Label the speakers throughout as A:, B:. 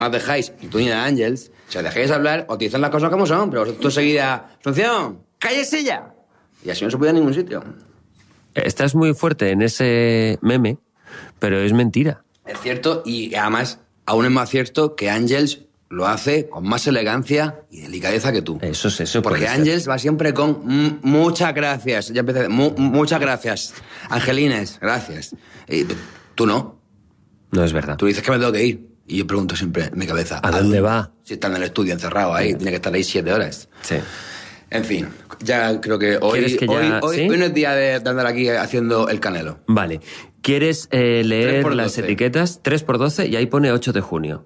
A: os dejáis, y tú ni de Ángels, si os dejáis hablar, os dicen las cosas como son, pero vosotros seguida, Asunción, cállese ya. Y así no se puede a ningún sitio.
B: Estás muy fuerte en ese meme, pero es mentira.
A: Es cierto, y además, aún es más cierto que Ángels lo hace con más elegancia y delicadeza que tú.
B: Eso es eso.
A: Porque Ángels va siempre con muchas gracias. Ya empecé, muchas gracias. Angelines, gracias. Y tú no.
B: No es verdad.
A: Tú dices que me tengo que ir. Y yo pregunto siempre en mi cabeza.
B: ¿A dónde va?
A: Si está en el estudio encerrado ahí, tiene que estar ahí 7 horas.
B: Sí.
A: En fin, ya creo que hoy
B: ¿Sí?
A: no es día de andar aquí haciendo el canelo.
B: Vale. ¿Quieres leer
A: 3x12.
B: las etiquetas? 3x12 y ahí pone 8 de junio.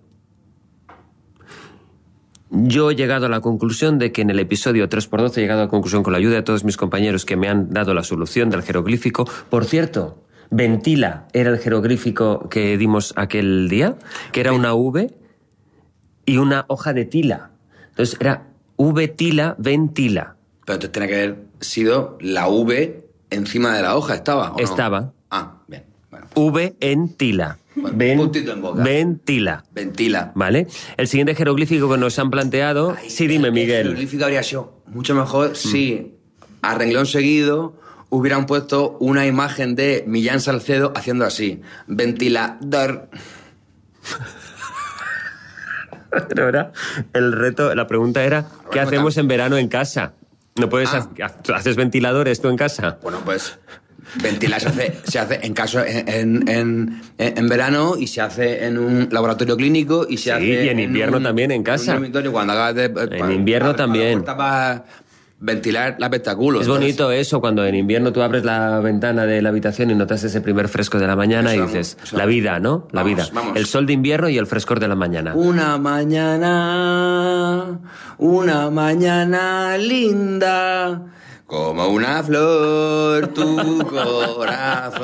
B: Yo he llegado a la conclusión de que en el episodio 3x12 he llegado a la conclusión con la ayuda de todos mis compañeros que me han dado la solución del jeroglífico. Por cierto, ventila era el jeroglífico que dimos aquel día, que era una V y una hoja de tila. Entonces era V tila, ventila.
A: Pero entonces tiene que haber sido la V encima de la hoja, ¿estaba? ¿O no?
B: Estaba.
A: Ah, bien. Bueno.
B: V en tila.
A: Bueno, puntito en boca.
B: Ventila.
A: Ventila.
B: ¿Vale? El siguiente jeroglífico que nos han planteado...
A: Ay,
B: sí, dime,
A: el
B: Miguel.
A: jeroglífico habría sido mucho mejor si a renglón seguido hubieran puesto una imagen de Millán Salcedo haciendo así. Ventilador.
B: Pero ahora el reto, la pregunta era, ¿qué hacemos en verano en casa? ¿No puedes haces ventiladores tú en casa?
A: Bueno, pues ventilar se hace en caso en verano y se hace en un laboratorio clínico y se hace
B: y en invierno también en casa.
A: En un dormitorio cuando hagas
B: en invierno también.
A: Para ventilar el espectáculo.
B: Es bonito eso cuando en invierno tú abres la ventana de la habitación y notas ese primer fresco de la mañana y dices, la vida, ¿no? La vida.
A: Vamos.
B: El sol de invierno y el frescor de la mañana.
A: Una mañana linda, como una flor tu corazón.